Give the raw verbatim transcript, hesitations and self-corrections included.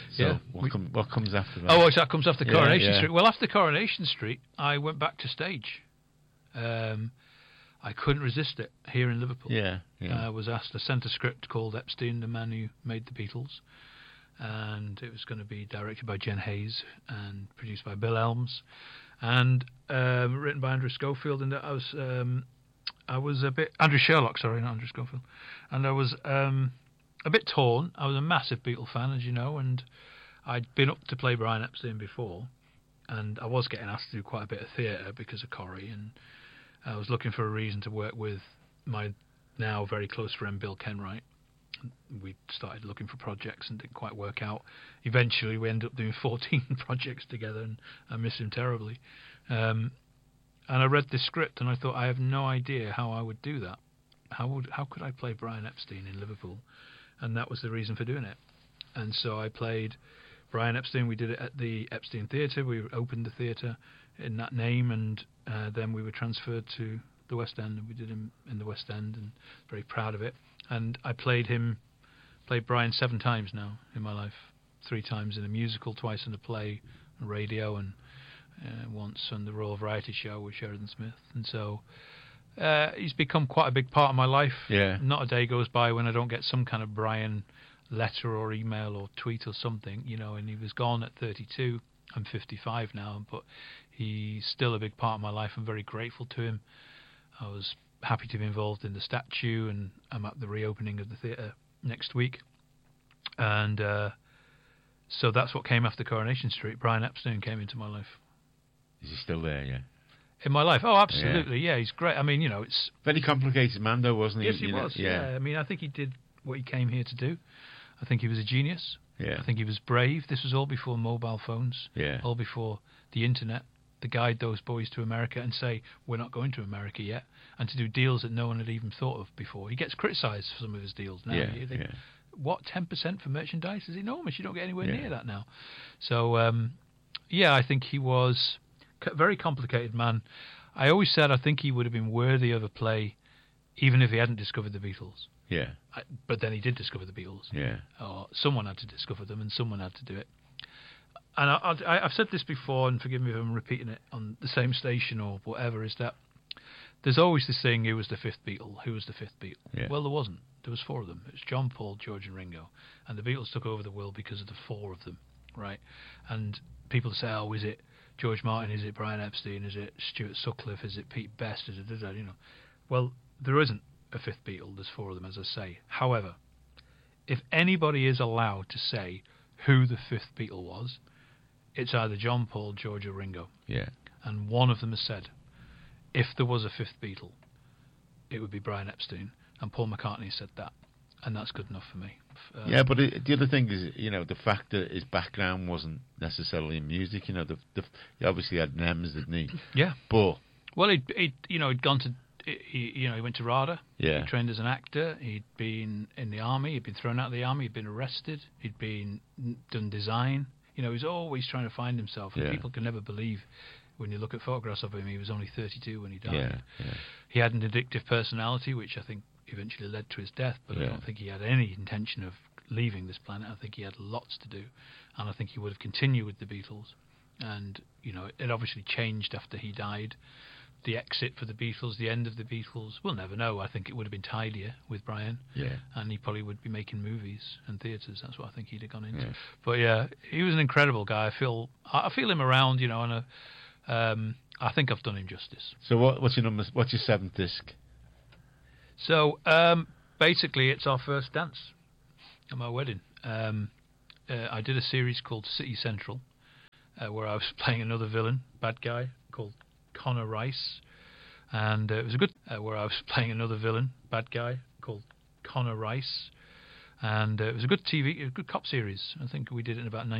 So yeah. what, We, com- what comes after that? Oh, well, that comes after Yeah, Coronation yeah. Street. Well, after Coronation Street, I went back to stage. Um, I couldn't resist it here in Liverpool. Yeah, yeah. I was asked to send a script called Epstein, the man who made the Beatles, and it was going to be directed by Jen Hayes and produced by Bill Elms, and um, written by Andrew Schofield. And I was, um, I was a bit Andrew Sherlock, sorry, not Andrew Schofield, and I was um, a bit torn. I was a massive Beatle fan, as you know, and I'd been up to play Brian Epstein before, and I was getting asked to do quite a bit of theatre because of Corrie, and I was looking for a reason to work with my now very close friend Bill Kenwright. We started looking for projects and didn't quite work out. Eventually we ended up doing fourteen projects together, and I miss him terribly. Um, and I read this script and I thought, I have no idea how I would do that. How would how could I play Brian Epstein in Liverpool? And that was the reason for doing it. And so I played Brian Epstein. We did it at the Epstein Theatre. We opened the theatre in that name, and uh, then we were transferred to the West End, and we did him in the West End, and very proud of it. And I played him, played Brian seven times now in my life. Three times in a musical, twice in a play, and radio, and uh, once on the Royal Variety Show with Sheridan Smith. And so uh, he's become quite a big part of my life. Yeah. Not a day goes by when I don't get some kind of Brian letter or email or tweet or something, you know. And he was gone at thirty-two. I'm fifty-five now, but he's still a big part of my life. I'm very grateful to him. I was happy to be involved in the statue, and I'm at the reopening of the theatre next week. And uh, so that's what came after Coronation Street. Brian Epstein came into my life. Is he still there? Yeah. In my life? Oh, absolutely. Yeah, yeah, he's great. I mean, you know, it's very complicated man, though, wasn't he? Yes, he you was. Know, yeah. yeah. I mean, I think he did what he came here to do. I think he was a genius. Yeah. I think he was brave. This was all before mobile phones. Yeah. All before the internet. To guide those boys to America and say, we're not going to America yet, and to do deals that no one had even thought of before. He gets criticised for some of his deals now. Yeah, You think, yeah. What, ten percent for merchandise is enormous. You don't get anywhere Yeah. near that now. So, um, yeah, I think he was a very complicated man. I always said I think he would have been worthy of a play even if he hadn't discovered the Beatles. Yeah. I, but then he did discover the Beatles. Yeah. Or someone had to discover them, and someone had to do it. And I, I, I've said this before, and forgive me if I'm repeating it on the same station or whatever, is that there's always this thing, who was the fifth Beatle? Who was the fifth Beatle? Yeah. Well, there wasn't. There was four of them. It was John, Paul, George and Ringo. And the Beatles took over the world because of the four of them, right? And people say, oh, is it George Martin? Is it Brian Epstein? Is it Stuart Sutcliffe? Is it Pete Best? Is it, you know? Well, there isn't a fifth Beatle. There's four of them, as I say. However, if anybody is allowed to say who the fifth Beatle was, it's either John, Paul, George or Ringo. Yeah. And one of them has said, if there was a fifth Beatle, it would be Brian Epstein. And Paul McCartney said that. And that's good enough for me. Uh, yeah, but it, the other thing is, you know, the fact that his background wasn't necessarily in music. You know, the, the, he obviously had N E Ms, didn't he? Yeah. But well, he'd, he'd you know he'd gone to he you know he went to RADA. Yeah. He trained as an actor. He'd been in the army. He'd been thrown out of the army. He'd been arrested. He'd been done design. You know, he's always trying to find himself, and yeah. people can never believe when you look at photographs of him. He was only thirty-two when he died. Yeah, yeah. He had an addictive personality, which I think eventually led to his death. But yeah. I don't think he had any intention of leaving this planet. I think he had lots to do, and I think he would have continued with the Beatles. And you know, it obviously changed after he died. The exit for the Beatles, the end of the Beatles, we'll never know. I think it would have been tidier with Brian. Yeah. And he probably would be making movies and theatres. That's what I think he'd have gone into. Yeah. But yeah, he was an incredible guy. I feel I feel him around, you know, and a, um, I think I've done him justice. So what, what's your number? What's your seventh disc? So um, basically, it's our first dance at my wedding. Um, uh, I did a series called City Central, uh, where I was playing another villain, bad guy called Connor Rice, and uh, it was a good uh, where I was playing another villain, bad guy called Connor Rice, and uh, it was a good T V, a good cop series. I think we did it in about